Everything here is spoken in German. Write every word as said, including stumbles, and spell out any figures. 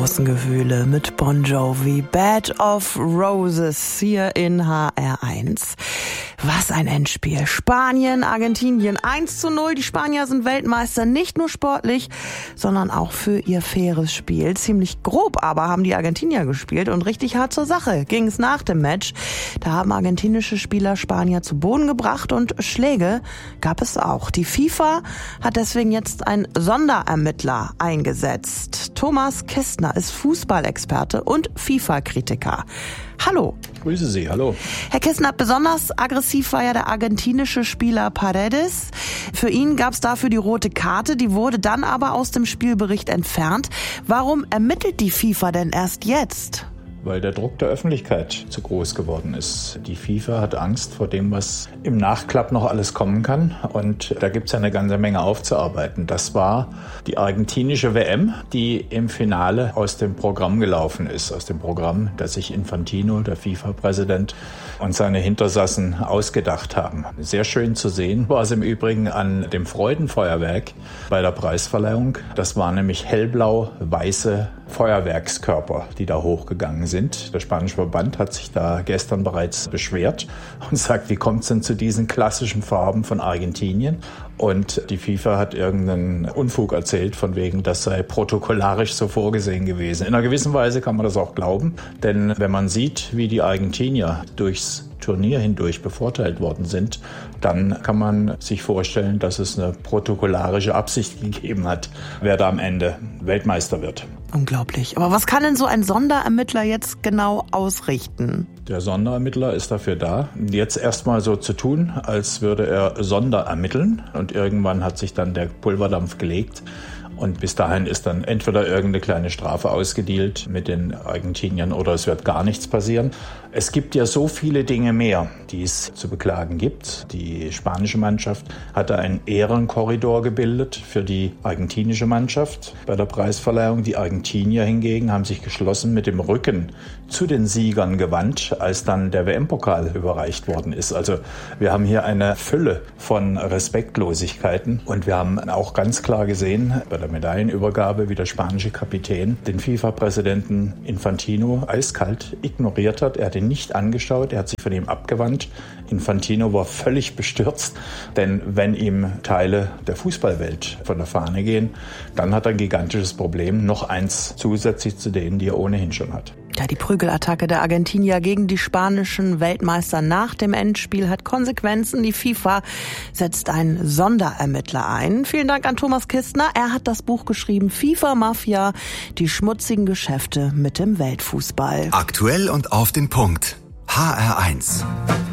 großen Gewühle mit Bon Jovi, Bed of Roses hier in H R eins. Was ein Endspiel. Spanien, Argentinien eins zu null. Die Spanier sind Weltmeister, nicht nur sportlich, sondern auch für ihr faires Spiel. Ziemlich grob aber haben die Argentinier gespielt und richtig hart zur Sache ging es nach dem Match. Da haben argentinische Spieler Spanier zu Boden gebracht und Schläge gab es auch. Die FIFA hat deswegen jetzt einen Sonderermittler eingesetzt. Thomas Kistner ist Fußballexperte und FIFA-Kritiker. Hallo. Grüße Sie, hallo. Herr Kistner, besonders aggressiv war ja der argentinische Spieler Paredes. Für ihn gab es dafür die rote Karte, die wurde dann aber aus dem Spielbericht entfernt. Warum ermittelt die FIFA denn erst jetzt? Weil der Druck der Öffentlichkeit zu groß geworden ist. Die FIFA hat Angst vor dem, was im Nachklapp noch alles kommen kann. Und da gibt es ja eine ganze Menge aufzuarbeiten. Das war die argentinische W M, die im Finale aus dem Programm gelaufen ist. Aus dem Programm, das sich Infantino, der FIFA-Präsident, und seine Hintersassen ausgedacht haben. Sehr schön zu sehen war es im Übrigen an dem Freudenfeuerwerk bei der Preisverleihung. Das waren nämlich hellblau-weiße Feuerwerkskörper, die da hochgegangen sind. Der spanische Verband hat sich da gestern bereits beschwert und sagt, wie kommt es denn zu diesen klassischen Farben von Argentinien? Und die FIFA hat irgendeinen Unfug erzählt, von wegen, das sei protokollarisch so vorgesehen gewesen. In einer gewissen Weise kann man das auch glauben, denn wenn man sieht, wie die Argentinier durchs Turnier hindurch bevorteilt worden sind, dann kann man sich vorstellen, dass es eine protokollarische Absicht gegeben hat, wer da am Ende Weltmeister wird. Unglaublich. Aber was kann denn so ein Sonderermittler jetzt genau ausrichten? Der Sonderermittler ist dafür da, jetzt erstmal so zu tun, als würde er Sonderermitteln. Und irgendwann hat sich dann der Pulverdampf gelegt. Und bis dahin ist dann entweder irgendeine kleine Strafe ausgedealt mit den Argentiniern oder es wird gar nichts passieren. Es gibt ja so viele Dinge mehr, die es zu beklagen gibt. Die spanische Mannschaft hatte einen Ehrenkorridor gebildet für die argentinische Mannschaft bei der Preisverleihung. Die Argentinier hingegen haben sich geschlossen mit dem Rücken zu den Siegern gewandt, als dann der W M-Pokal überreicht worden ist. Also wir haben hier eine Fülle von Respektlosigkeiten und wir haben auch ganz klar gesehen bei der Medaillenübergabe, wie der spanische Kapitän den FIFA-Präsidenten Infantino eiskalt ignoriert hat. Er hat ihn nicht angeschaut, er hat sich von ihm abgewandt. Infantino war völlig bestürzt, denn wenn ihm Teile der Fußballwelt von der Fahne gehen, dann hat er ein gigantisches Problem, noch eins zusätzlich zu denen, die er ohnehin schon hat. Ja, die Prügelattacke der Argentinier gegen die spanischen Weltmeister nach dem Endspiel hat Konsequenzen. Die FIFA setzt einen Sonderermittler ein. Vielen Dank an Thomas Kistner. Er hat das Buch geschrieben, FIFA Mafia, die schmutzigen Geschäfte mit dem Weltfußball. Aktuell und auf den Punkt. H R eins.